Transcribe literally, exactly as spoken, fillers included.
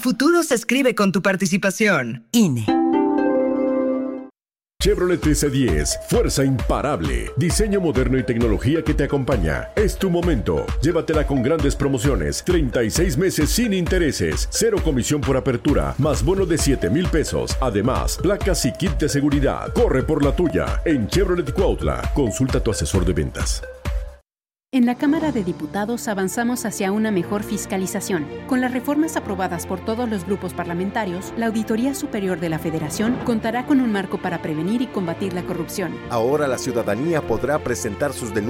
futuro se escribe con tu participación. I N E. Chevrolet C diez, fuerza imparable, diseño moderno y tecnología que te acompaña. Es tu momento. Llévatela con grandes promociones, treinta y seis meses sin intereses, cero comisión por apertura, más bono de siete mil pesos. Además, placas y kit de seguridad. Corre por la tuya en Chevrolet Cuautla. Consulta a tu asesor de ventas. En la Cámara de Diputados avanzamos hacia una mejor fiscalización. Con las reformas aprobadas por todos los grupos parlamentarios, la Auditoría Superior de la Federación contará con un marco para prevenir y combatir la corrupción. Ahora la ciudadanía podrá presentar sus denuncias